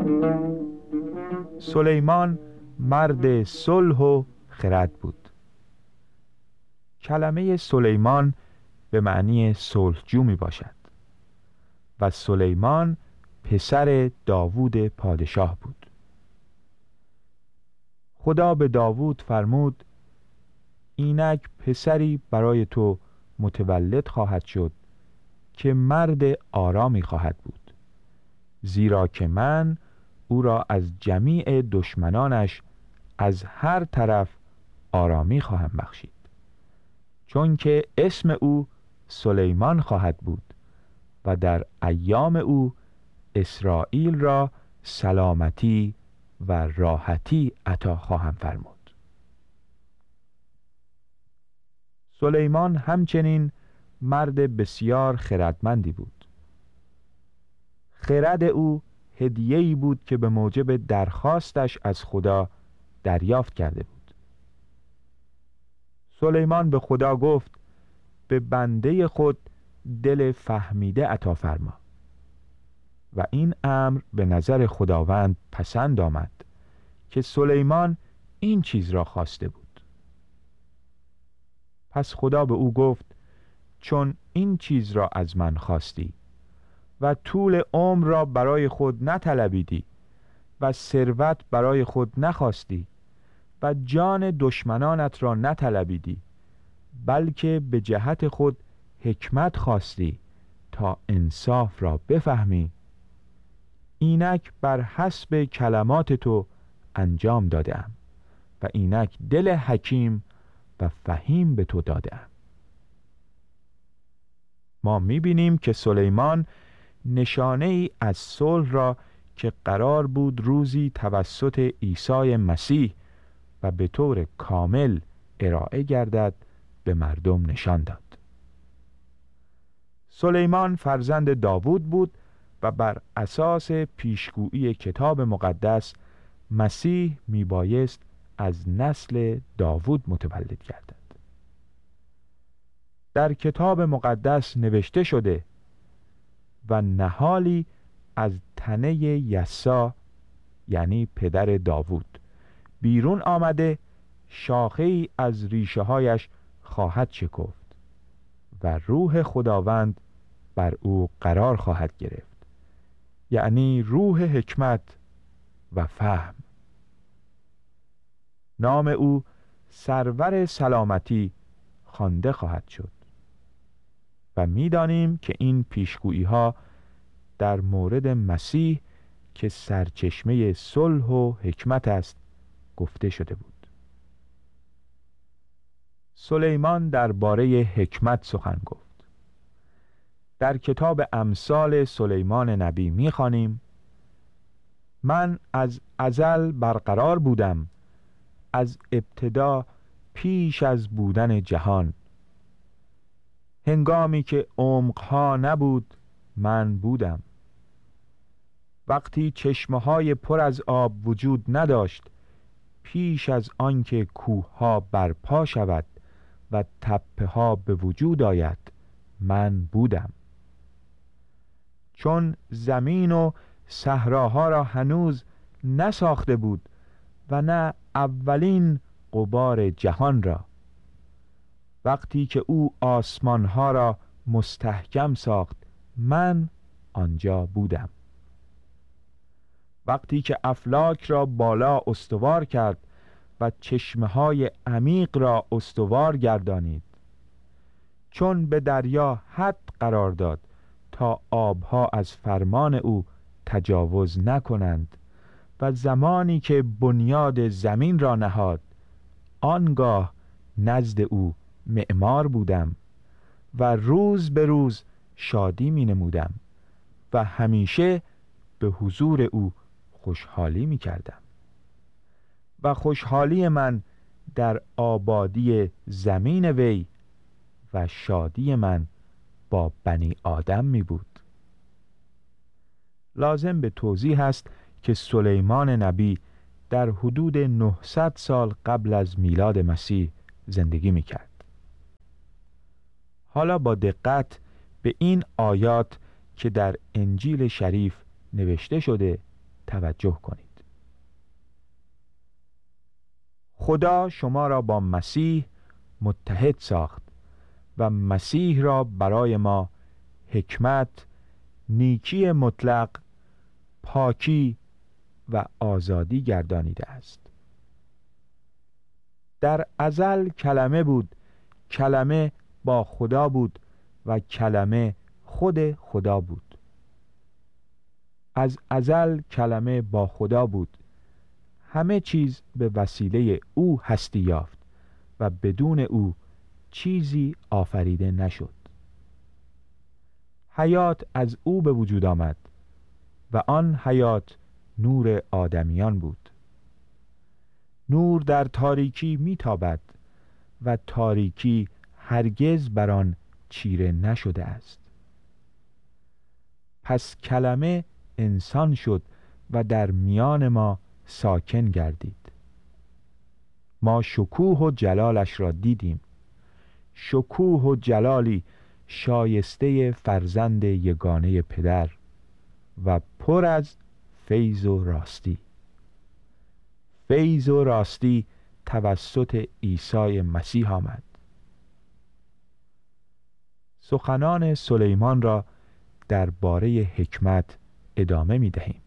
سلیمان مرد صلح و خرد بود. کلمه سلیمان به معنی صلحجو می باشد و سلیمان پسر داوود پادشاه بود. خدا به داوود فرمود اینک پسری برای تو متولد خواهد شد که مرد آرامی خواهد بود، زیرا که من او را از جمیع دشمنانش از هر طرف آرامی خواهم بخشید، چون که اسم او سلیمان خواهد بود و در ایام او اسرائیل را سلامتی و راحتی عطا خواهم فرمود. سلیمان همچنین مرد بسیار خردمندی بود. خرد او هدیه‌ای بود که به موجب درخواستش از خدا دریافت کرده بود. سلیمان به خدا گفت به بنده خود دل فهمیده عطا فرما و این امر به نظر خداوند پسند آمد که سلیمان این چیز را خواسته بود. پس خدا به او گفت چون این چیز را از من خواستی و طول عمر را برای خود نطلبیدی و ثروت برای خود نخواستی و جان دشمنانت را نطلبیدی، بلکه به جهت خود حکمت خواستی تا انصاف را بفهمی، اینک بر حسب کلمات تو انجام دادم و اینک دل حکیم و فهیم به تو دادم. ما می‌بینیم که سلیمان نشانه ای از صلح را که قرار بود روزی توسط عیسی مسیح و به طور کامل ارائه گردد به مردم نشان داد. سلیمان فرزند داوود بود و بر اساس پیشگویی کتاب مقدس مسیح میبایست از نسل داوود متولد گردد. در کتاب مقدس نوشته شده و نهالی از تنه یسا یعنی پدر داوود بیرون آمده شاخه‌ای از ریشه هایش خواهد شکفت و روح خداوند بر او قرار خواهد گرفت، یعنی روح حکمت و فهم. نام او سرور سلامتی خوانده خواهد شد و می‌دانیم که این پیشگویی ها در مورد مسیح که سرچشمه صلح و حکمت است گفته شده بود. سلیمان درباره حکمت سخن گفت. در کتاب امثال سلیمان نبی می‌خوانیم من از ازل برقرار بودم، از ابتدا پیش از بودن جهان. هنگامی که عمقها نبود من بودم، وقتی چشمه‌های پر از آب وجود نداشت، پیش از آنکه کوه‌ها برپا شود و تپه‌ها به وجود آید من بودم. چون زمین و صحراها را هنوز نساخته بود و نه اولین غبار جهان را، وقتی که او آسمانها را مستحکم ساخت من آنجا بودم. وقتی که افلاک را بالا استوار کرد و چشمه‌های عمیق را استوار گردانید، چون به دریا حد قرار داد تا آبها از فرمان او تجاوز نکنند و زمانی که بنیاد زمین را نهاد آنگاه نزد او معمار بودم و روز به روز شادی می نمودم و همیشه به حضور او خوشحالی می کردم و خوشحالی من در آبادی زمین وی و شادی من با بنی آدم می بود. لازم به توضیح است که سلیمان نبی در حدود 900 سال قبل از میلاد مسیح زندگی می کرد. حالا با دقت به این آیات که در انجیل شریف نوشته شده توجه کنید. خدا شما را با مسیح متحد ساخت و مسیح را برای ما حکمت، نیکی مطلق، پاکی و آزادی گردانیده است. در ازل کلمه بود، کلمه با خدا بود و کلمه خود خدا بود. از ازل کلمه با خدا بود. همه چیز به وسیله او هستی یافت و بدون او چیزی آفریده نشد. حیات از او به وجود آمد و آن حیات نور آدمیان بود. نور در تاریکی میتابد و تاریکی هرگز بر آن چیره نشده است. پس کلمه انسان شد و در میان ما ساکن گردید. ما شکوه و جلالش را دیدیم، شکوه و جلالی شایسته فرزند یگانه پدر و پر از فیض و راستی. فیض و راستی توسط عیسی مسیح آمد. سخنان سلیمان را درباره حکمت ادامه می دهیم.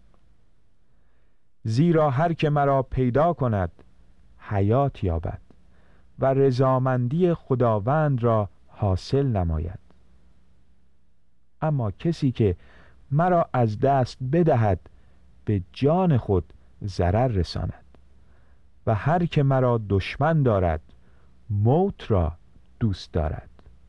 زیرا هر که مرا پیدا کند حیات یابد و رضامندی خداوند را حاصل نماید. اما کسی که مرا از دست بدهد به جان خود ضرر رساند و هر که مرا دشمن دارد موت را دوست دارد.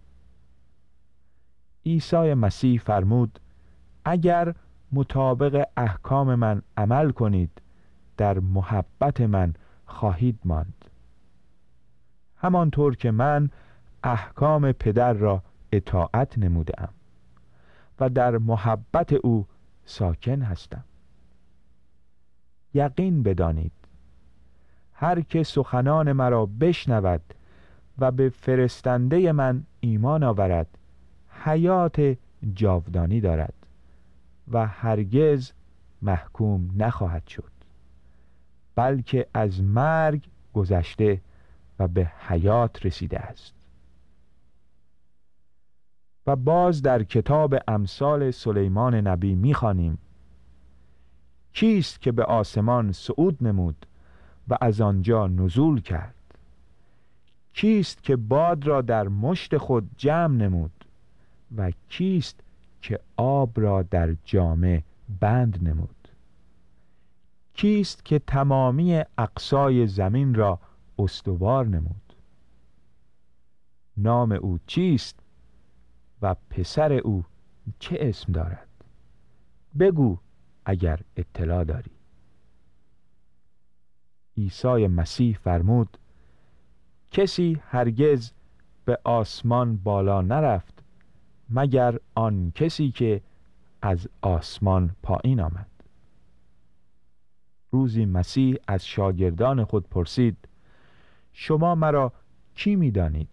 عیسی مسیح فرمود اگر مطابق احکام من عمل کنید در محبت من خواهید ماند، همانطور که من احکام پدر را اطاعت نموده‌ام و در محبت او ساکن هستم. یقین بدانید هر که سخنان مرا بشنود و به فرستنده من ایمان آورد حیات جاودانی دارد و هرگز محکوم نخواهد شد، بلکه از مرگ گذشته و به حیات رسیده است. و باز در کتاب امثال سلیمان نبی می‌خوانیم کیست که به آسمان صعود نمود و از آنجا نزول کرد؟ کیست که باد را در مشت خود جمع نمود و کیست که آب را در جامه بند نمود؟ کیست که تمامی اقصای زمین را استوار نمود؟ نام او چیست و پسر او چه اسم دارد؟ بگو اگر اطلاع داری. عیسی مسیح فرمود کسی هرگز به آسمان بالا نرفت مگر آن کسی که از آسمان پایین آمد. روزی مسیح از شاگردان خود پرسید شما مرا کی می دانید؟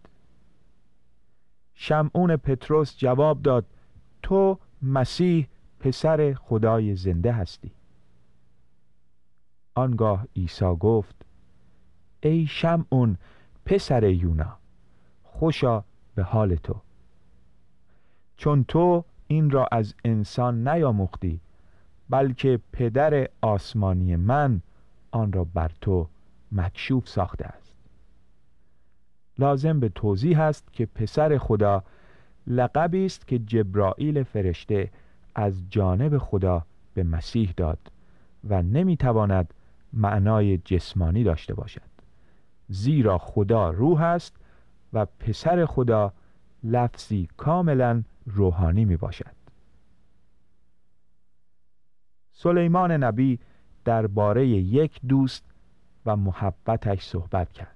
شمعون پطرس جواب داد تو مسیح پسر خدای زنده هستی. آنگاه عیسی گفت ای شمعون پسر یونا، خوشا به حال تو، چون تو این را از انسان نیاموختی بلکه پدر آسمانی من آن را بر تو مکشوف ساخته است. لازم به توضیح است که پسر خدا لقبی است که جبرائیل فرشته از جانب خدا به مسیح داد و نمیتواند معنای جسمانی داشته باشد، زیرا خدا روح است و پسر خدا لفظی کاملا روحانی می باشد. سلیمان نبی درباره یک دوست و محبتش صحبت کرد.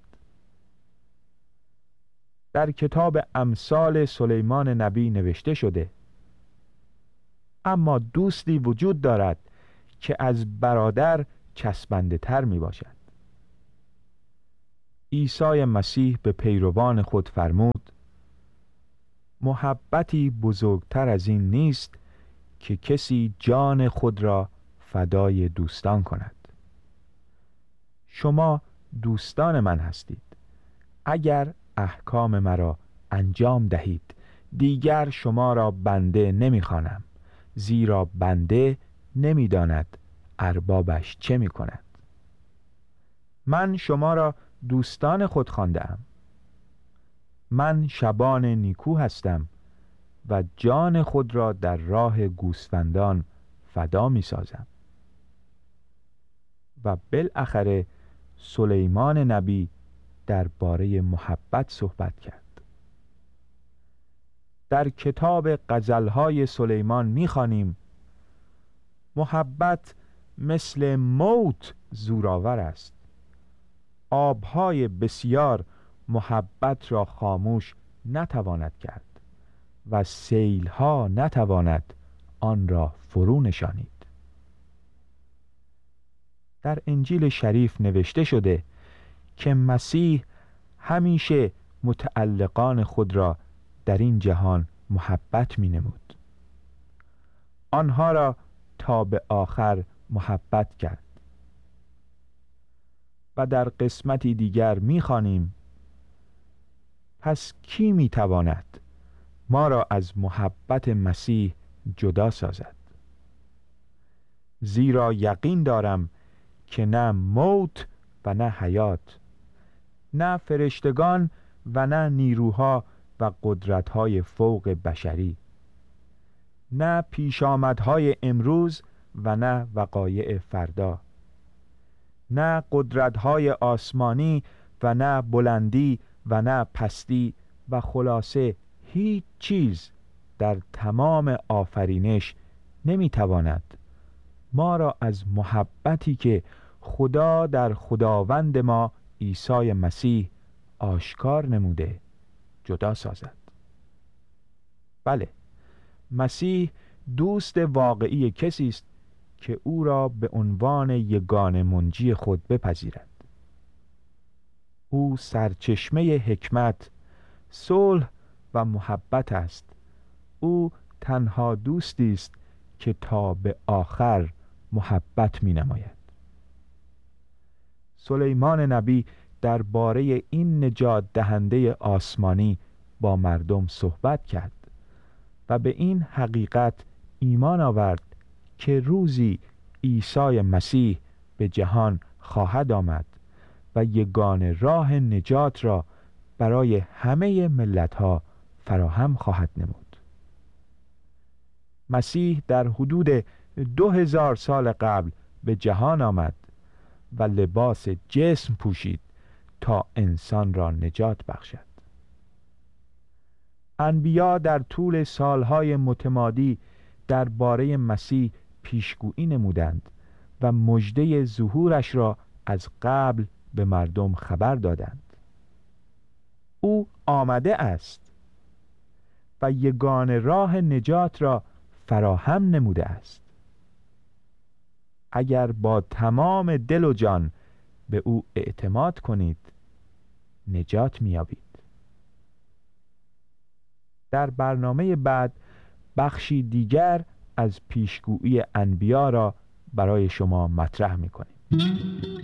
در کتاب امثال سلیمان نبی نوشته شده اما دوستی وجود دارد که از برادر چسبنده تر می باشد. عیسی مسیح به پیروان خود فرمود محبتی بزرگتر از این نیست که کسی جان خود را فدای دوستان کند. شما دوستان من هستید اگر احکام مرا انجام دهید. دیگر شما را بنده نمی‌خوانم، زیرا بنده نمی‌داند اربابش چه می‌کند. من شما را دوستان خود خوانده‌ام. من شبان نیکو هستم و جان خود را در راه گوسفندان فدا می‌سازم. و بالاخره سلیمان نبی درباره محبت صحبت کرد. در کتاب غزل‌های سلیمان می‌خوانیم: محبت مثل موت زورآور است. آب‌های بسیار محبت را خاموش نتواند کرد و سیل‌ها نتواند آن را فرو نشانید. در انجیل شریف نوشته شده که مسیح همیشه متعلقان خود را در این جهان محبت می نمود. آنها را تا به آخر محبت کرد. و در قسمتی دیگر می خوانیم: پس کی می تواند ما را از محبت مسیح جدا سازد؟ زیرا یقین دارم که نه موت و نه حیات، نه فرشتگان و نه نیروها و قدرت‌های فوق بشری، نه پیشامدهای امروز و نه وقایع فردا، نه قدرت‌های آسمانی و نه بلندی و نه پستی، و خلاصه هیچ چیز در تمام آفرینش نمی‌تواند ما را از محبتی که خدا در خداوند ما عیسی مسیح آشکار نموده جدا سازد. بله، مسیح دوست واقعی کسی است که او را به عنوان یگانه منجی خود بپذیرد. او سرچشمه حکمت، صلح و محبت است. او تنها دوستی است که تا به آخر محبت می نماید. سلیمان نبی درباره این نجات دهنده آسمانی با مردم صحبت کرد و به این حقیقت ایمان آورد که روزی عیسی مسیح به جهان خواهد آمد و یگانه راه نجات را برای همه ملت‌ها فراهم خواهد نمود. مسیح در حدود 2000 سال قبل به جهان آمد و لباس جسم پوشید تا انسان را نجات بخشد. انبیا در طول سالهای متمادی درباره مسیح پیشگویی نمودند و مژده ظهورش را از قبل به مردم خبر دادند. او آمده است و یگانه راه نجات را فراهم نموده است. اگر با تمام دل و جان به او اعتماد کنید نجات می‌یابید. در برنامه بعد بخشی دیگر از پیشگویی انبیا را برای شما مطرح می‌کنیم.